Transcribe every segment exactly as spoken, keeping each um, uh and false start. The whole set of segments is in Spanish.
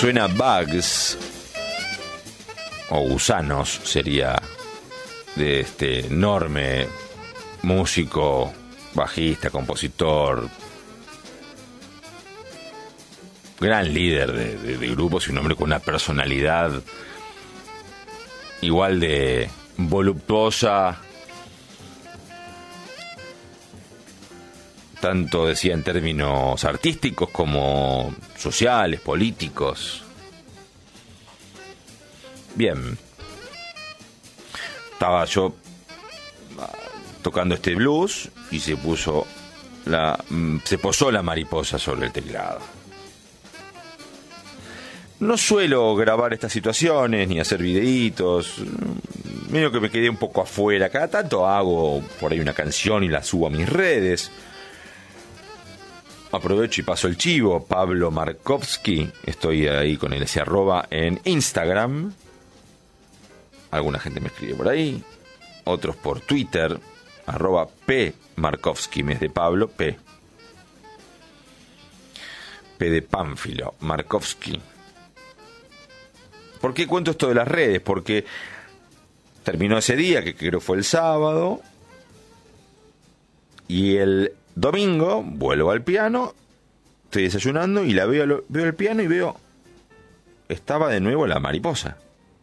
suena Bugs, o Gusanos sería, de este enorme músico, bajista, compositor, gran líder de, de, de grupos y un hombre con una personalidad igual de voluptuosa, tanto decía en términos artísticos como sociales, políticos. Bien, estaba yo tocando este blues y se puso la se posó la mariposa sobre el teclado. No suelo grabar estas situaciones ni hacer videitos, medio que me quedé un poco afuera. Cada tanto hago por ahí una canción y la subo a mis redes. Aprovecho y paso el chivo. Pablo Markovsky, estoy ahí con el ese arroba en Instagram. Alguna gente me escribe por ahí, otros por Twitter, arroba P Markovsky, mes de Pablo, P. P de Pánfilo, Markovsky. ¿Por qué cuento esto de las redes? Porque terminó ese día, que creo fue el sábado, y el domingo vuelvo al piano, estoy desayunando y la veo, veo el piano y veo, estaba de nuevo la mariposa.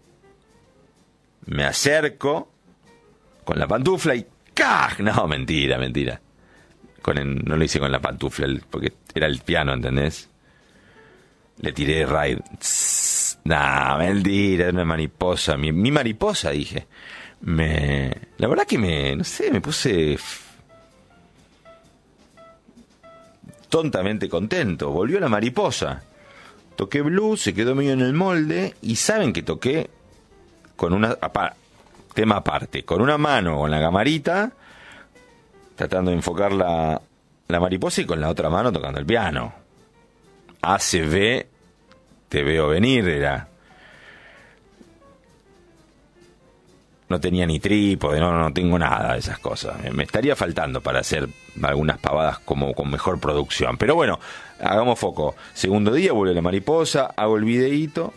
Me acerco con la pantufla y ¡caj! No, mentira, mentira. Con el, no lo hice con la pantufla porque era el piano, ¿entendés? Le tiré raid. No, mentira, era una mariposa. Mi, mi mariposa, dije. Me, la verdad que me, no sé, me puse tontamente contento. Volvió la mariposa. Toqué blues, se quedó medio en el molde. Y saben que toqué con una apa, tema aparte, con una mano con la camarita, tratando de enfocar la, la mariposa, y con la otra mano tocando el piano. A C B, te veo venir, era. No tenía ni trípode, no, no tengo nada de esas cosas. Me estaría faltando para hacer algunas pavadas como con mejor producción. Pero bueno, hagamos foco. Segundo día, vuelve la mariposa, hago el videíto.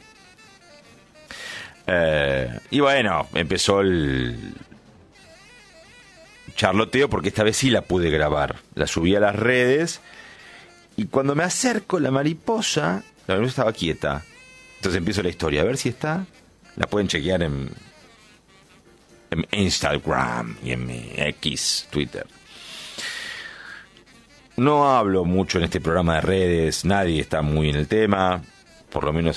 Eh, y bueno, empezó el charloteo, porque esta vez sí la pude grabar. La subí a las redes y cuando me acerco la mariposa, la mariposa estaba quieta. Entonces empiezo la historia, a ver si está. La pueden chequear en, en Instagram y en mi X, Twitter. No hablo mucho en este programa de redes, nadie está muy en el tema, por lo menos